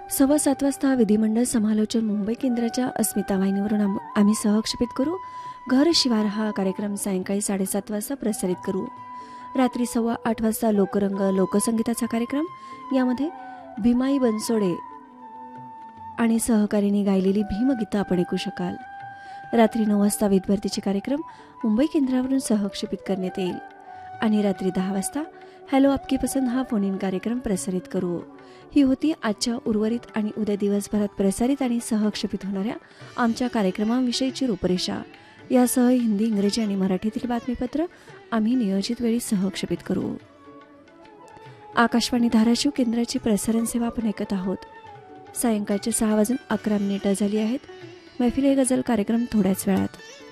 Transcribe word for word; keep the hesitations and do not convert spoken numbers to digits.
सव्वा सात वाजता विधिमंडळ समालोचन मुंबई केंद्राच्या अस्मिता वाहिनीवरून आम आम्ही सहक्षेपित करू. घर शिवार हा कार्यक्रम सायंकाळी साडेसात वाजता प्रसारित करू. रात्री सव्वा आठ वाजता लोकरंग लोकसंगीताचा कार्यक्रम, यामध्ये भीमाई बनसोडे आणि सहकारीने गायलेली भीमगीतं आपण ऐकू शकाल. रात्री नऊ वाजता विद्यार्थीचे कार्यक्रम मुंबई केंद्रावरून सहक्षेपित करण्यात येईल. आणि रात्री दहा वाजता हॅलो आपकी पसंद हा फोन इन कार्यक्रम प्रसारित करू. ही होती आजच्या उर्वरित आणि उद्या दिवसभरात प्रसारित आणि सहक्षेपित होणाऱ्या आमच्या कार्यक्रमांविषयीची रूपरेषा. यासह हिंदी, इंग्रजी आणि मराठीतील बातमीपत्र आम्ही नियोजित वेळी सहक्षेपित करू. आकाशवाणी धाराशिव केंद्राची प्रसारण सेवा आपण ऐकत आहोत. सायंकाळचे सहा वाजून अकरा मिनिटं झाली आहेत. मैफिल ए गझल कार्यक्रम थोड्याच वेळात.